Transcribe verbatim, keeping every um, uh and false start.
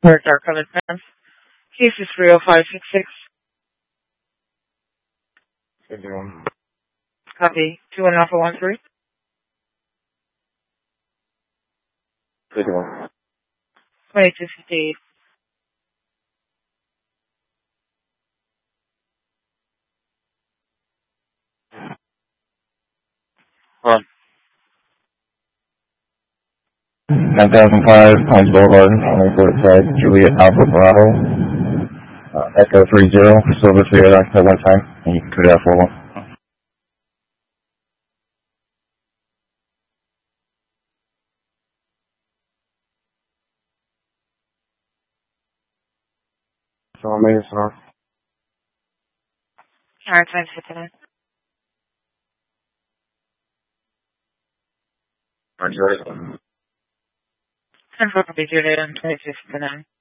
North Dakota Advance. Case is three oh five six six. fifty-one. Copy. two one Alpha one three. fifty-one. twenty-two fifty-eight. Run. nine thousand five, Pines Boulevard, on the fourth side, Juliet Alpha Bravo, uh, Echo three zero, Silver Toyota at one time, and you can clear that for one. So I'm making sir. Alright, time fifty-nine. Are you ready? ten four complete your data on twenty-two fifty-nine.